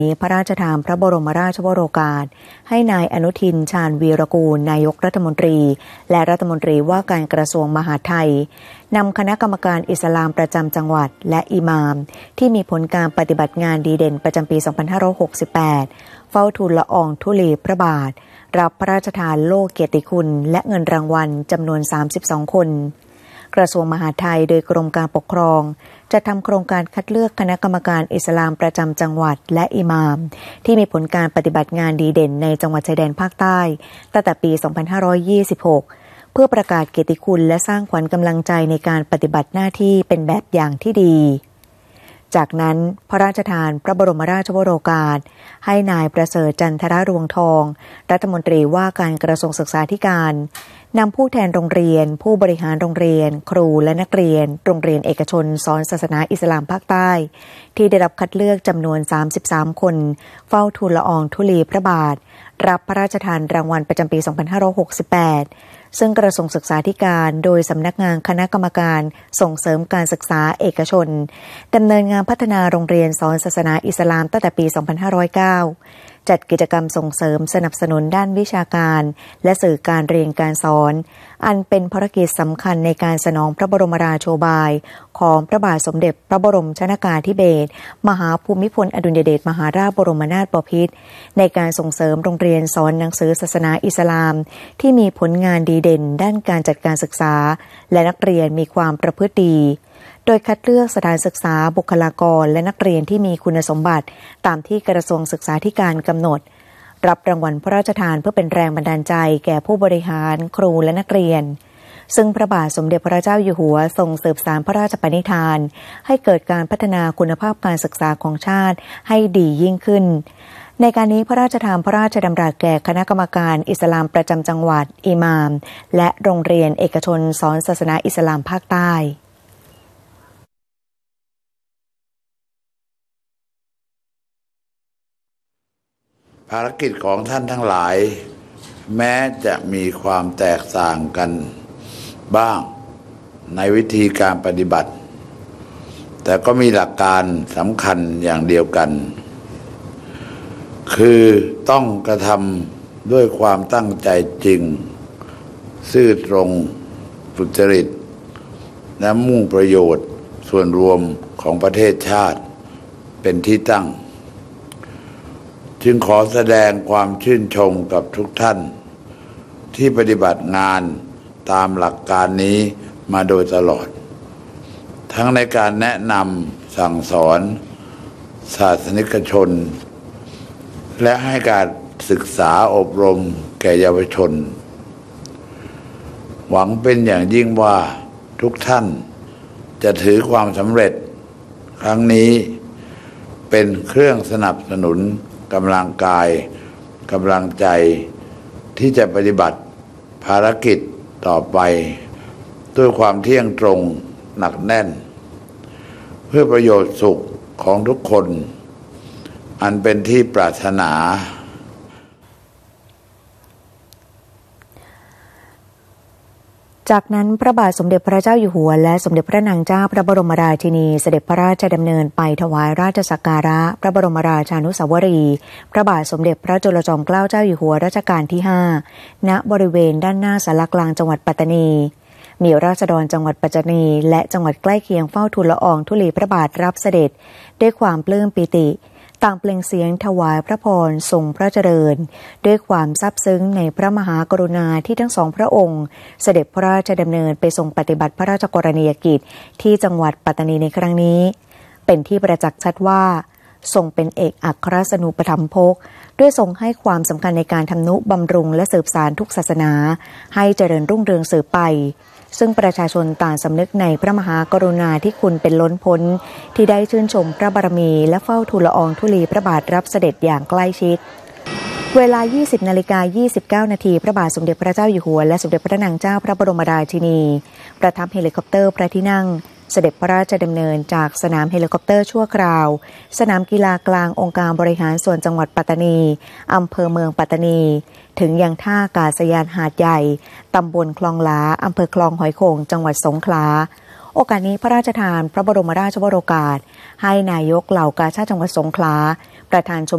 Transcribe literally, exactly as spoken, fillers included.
พระราชทานพระบรมราชวโรกาสให้นายอนุทินชาญวีรกูลนายกรัฐมนตรีและรัฐมนตรีว่าการกระทรวงมหาดไทยนำคณะกรรมการอิสลามประจำจังหวัดและอิหม่ามที่มีผลการปฏิบัติงานดีเด่นประจำปี สองพันห้าร้อยหกสิบแปด เฝ้าทูลละอองธุลีพระบาทรับพระราชทานโล่เกียรติคุณและเงินรางวัลจำนวน สามสิบสอง คนกระทรวงมหาดไทยโดยกรมการปกครองจะทำโครงการคัดเลือกคณะกรรมการอิสลามประจำจังหวัดและอิหม่ามที่มีผลการปฏิบัติงานดีเด่นในจังหวัดชายแดนภาคใต้ตั้งแต่ปี สองพันห้าร้อยยี่สิบหก เพื่อประกาศเกียรติคุณและสร้างขวัญกำลังใจในการปฏิบัติหน้าที่เป็นแบบอย่างที่ดีจากนั้นพระราชทานพระบรมราชวโรกาสให้นายประเสริฐจันทรรวงทองรัฐมนตรีว่าการกระทรวงศึกษาธิการนำผู้แทนโรงเรียนผู้บริหารโรงเรียนครูและนักเรียนโรงเรียนเอกชนสอนศาสนาอิสลามภาคใต้ที่ได้รับคัดเลือกจำนวนสามสิบสามคนเฝ้าทูลละอองธุลีพระบาทรับพระราชทานรางวัลประจำปี สองพันห้าร้อยหกสิบแปดซึ่งกระทรวงศึกษาธิการโดยสำนักงานคณะกรรมการส่งเสริมการศึกษาเอกชนดำเนินงานพัฒนาโรงเรียนสอนศาสนาอิสลามตั้งแต่ปี สองพันห้าร้อยเก้า จัดกิจกรรมส่งเสริมสนับสนุนด้านวิชาการและสื่อการเรียนการสอนอันเป็นภารกิจสำคัญในการสนองพระบรมราโชบายของพระบาทสมเด็จพระบรมชนกาธิเบศรมหาภูมิพลอดุลยเดชมหาราชบรมนาถบพิตรในการส่งเสริมโรงเรียนสอนหนังสือศาสนาอิสลามที่มีผลงานดีเด่นด้านการจัดการศึกษาและนักเรียนมีความประพฤติดีโดยคัดเลือกสถานศึกษาบุคลากรและนักเรียนที่มีคุณสมบัติตามที่กระทรวงศึกษาธิการกำหนดรับรางวัลพระราชทานเพื่อเป็นแรงบันดาลใจแก่ผู้บริหารครูและนักเรียนซึ่งพระบาทสมเด็จพระเจ้าอยู่หัวทรงสืบสานพระราชปณิธานให้เกิดการพัฒนาคุณภาพการศึกษาของชาติให้ดียิ่งขึ้นในการนี้พระราชทานพระราชดำรัสแก่คณะกรรมการอิสลามประจำจังหวัดอิหม่ามและโรงเรียนเอกชนสอนศาสนาอิสลามภาคใต้ภารกิจของท่านทั้งหลายแม้จะมีความแตกต่างกันบ้างในวิธีการปฏิบัติแต่ก็มีหลักการสำคัญอย่างเดียวกันคือต้องกระทำด้วยความตั้งใจจริงซื่อตรงสุจริตและมุ่งประโยชน์ส่วนรวมของประเทศชาติเป็นที่ตั้งจึงขอแสดงความชื่นชมกับทุกท่านที่ปฏิบัติงานตามหลักการนี้มาโดยตลอดทั้งในการแนะนำสั่งสอนศาสนิกชนและให้การศึกษาอบรมแก่เยาวชนหวังเป็นอย่างยิ่งว่าทุกท่านจะถือความสำเร็จครั้งนี้เป็นเครื่องสนับสนุนกำลังกายกำลังใจที่จะปฏิบัติภารกิจต่อไปด้วยความเที่ยงตรงหนักแน่นเพื่อประโยชน์สุขของทุกคนอันเป็นที่ปรารถนาจากนั้นพระบาทสมเด็จพระเจ้าอยู่หัวและสมเด็จพระนางเจ้าพระบรมราชินีเสด็จพระราชดำเนินไปถวายราชสักการะพระบรมราชานุสาวรีย์พระบาทสมเด็จพระจุลจอมเกล้าเจ้าอยู่หัวรัชกาลที่ห้าณบริเวณด้านหน้าศาลากลางจังหวัดปัตตานีมีราษฎรจังหวัดปัตตานีและจังหวัดใกล้เคียงเฝ้าทูลละอองธุลีพระบาทรับเสด็จด้วยความปลื้มปิติต่างเปล่งเสียงถวายพระพรทรงพระเจริญด้วยความซาบซึ้งในพระมหากรุณาที่ทั้งสองพระองค์เสด็จพระราชดำเนินไปทรงปฏิบัติพระราชกรณียกิจที่จังหวัดปัตตานีในครั้งนี้เป็นที่ประจักษ์ชัดว่าทรงเป็นเอกอัครสนูปถัมภกด้วยทรงให้ความสำคัญในการทำนุบำรุงและสืบสานทุกศาสนาให้เจริญรุ่งเรืองสืบไปซึ่งประชาชนต่างสำนึกในพระมหากรุณาธิคุณเป็นล้นพ้นที่ได้ชื่นชมพระบารมีและเฝ้าทูลละอองธุลีพระบาทรับเสด็จอย่างใกล้ชิดเวลา ยี่สิบนาฬิกายี่สิบเก้านาทีพระบาทสมเด็จพระเจ้าอยู่หัวและสมเด็จพระนางเจ้าพระบรมราชินีประทับเฮลิคอปเตอร์พระที่นั่งเสด็จพระราชดำเนินจากสนามเฮลิคอปเตอร์ชั่วคราวสนามกีฬากลางองค์การบริหารส่วนจังหวัดปัตตานีอำเภอเมืองปัตตานีถึงยังท่าอากาศยานหาดใหญ่ตำบลคลองหลาอำเภอคลองหอยโข่งจังหวัดสงขลาโอกาสนี้พระราชทานพระบรมราชวโรกาสให้นายกเหล่ากาชาดจังหวัดสงขลาประธานชม